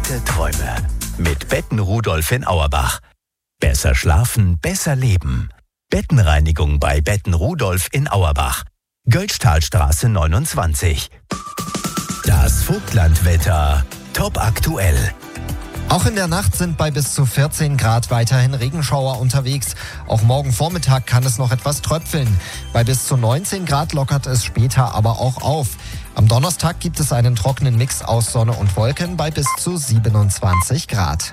Gute Träume mit Betten Rudolf in Auerbach. Besser schlafen, besser leben. Bettenreinigung bei Betten Rudolf in Auerbach. Götztalstraße 29. Das Vogtlandwetter top aktuell. Auch in der Nacht sind bei bis zu 14 Grad weiterhin Regenschauer unterwegs. Auch morgen Vormittag kann es noch etwas tröpfeln. Bei bis zu 19 Grad lockert es später aber auch auf. Am Donnerstag gibt es einen trockenen Mix aus Sonne und Wolken bei bis zu 27 Grad.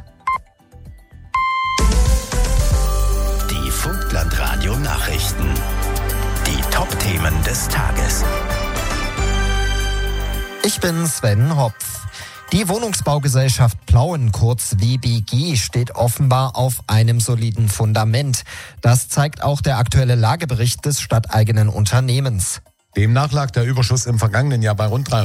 Die Vogtlandradio-Nachrichten. Die Top-Themen des Tages. Ich bin Sven Hopf. Die Wohnungsbaugesellschaft Plauen, kurz WBG, steht offenbar auf einem soliden Fundament. Das zeigt auch der aktuelle Lagebericht des stadteigenen Unternehmens. Demnach lag der Überschuss im vergangenen Jahr bei rund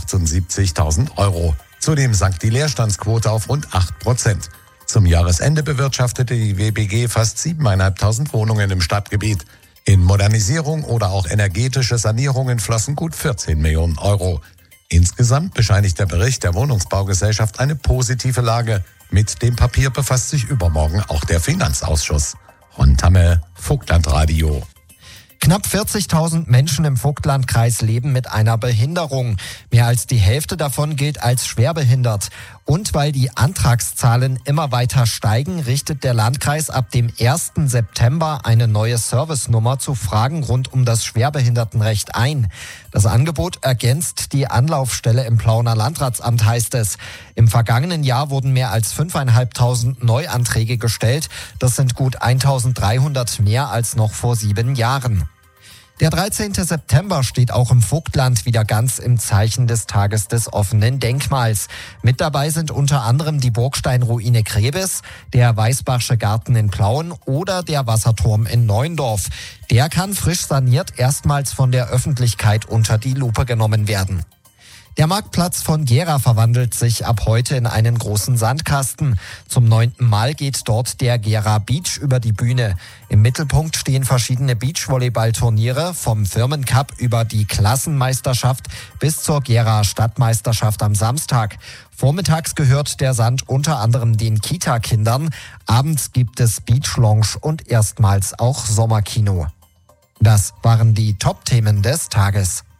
378.000 Euro. Zudem sank die Leerstandsquote auf rund 8%. Zum Jahresende bewirtschaftete die WBG fast 7.500 Wohnungen im Stadtgebiet. In Modernisierung oder auch energetische Sanierungen flossen gut 14 Millionen Euro. Insgesamt bescheinigt der Bericht der Wohnungsbaugesellschaft eine positive Lage. Mit dem Papier befasst sich übermorgen auch der Finanzausschuss. Ron Tamme, Vogtlandradio. Knapp 40.000 Menschen im Vogtlandkreis leben mit einer Behinderung. Mehr als die Hälfte davon gilt als schwerbehindert. Und weil die Antragszahlen immer weiter steigen, richtet der Landkreis ab dem 1. September eine neue Servicenummer zu Fragen rund um das Schwerbehindertenrecht ein. Das Angebot ergänzt die Anlaufstelle im Plauener Landratsamt, heißt es. Im vergangenen Jahr wurden mehr als 5.500 Neuanträge gestellt. Das sind gut 1.300 mehr als noch vor 7 Jahren. Der 13. September steht auch im Vogtland wieder ganz im Zeichen des Tages des offenen Denkmals. Mit dabei sind unter anderem die Burgsteinruine Krebis, der Weißbachsche Garten in Plauen oder der Wasserturm in Neuendorf. Der kann frisch saniert erstmals von der Öffentlichkeit unter die Lupe genommen werden. Der Marktplatz von Gera verwandelt sich ab heute in einen großen Sandkasten. Zum 9. Mal geht dort der Gera Beach über die Bühne. Im Mittelpunkt stehen verschiedene Beachvolleyballturniere, vom Firmencup über die Klassenmeisterschaft bis zur Gera Stadtmeisterschaft am Samstag. Vormittags gehört der Sand unter anderem den Kita-Kindern. Abends gibt es Beach-Lounge und erstmals auch Sommerkino. Das waren die Top-Themen des Tages.